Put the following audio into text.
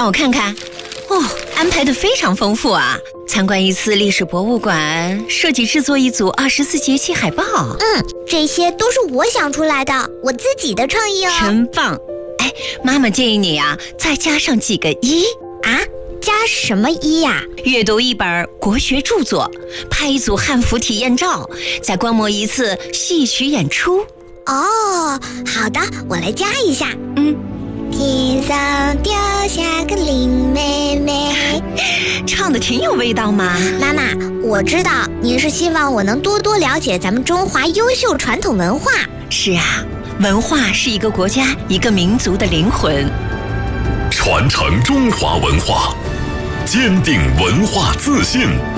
让我看看。哦，安排得非常丰富啊！参观一次历史博物馆，设计制作一组24节气海报。 这些都是我想出来的，我自己的创意哦。 真棒！哎，妈妈建议你啊，再加上几个一啊。加什么一呀？ 阅读一本国学著作，拍一组汉服体验照，再观摩一次戏曲演出。 哦，好的，我来加一下。天上掉下个林妹妹， 唱得挺有味道嘛。 妈妈，我知道您是希望我能多多了解咱们中华优秀传统文化。 是啊，文化是一个国家、一个民族的灵魂。 传承中华文化，坚定文化自信。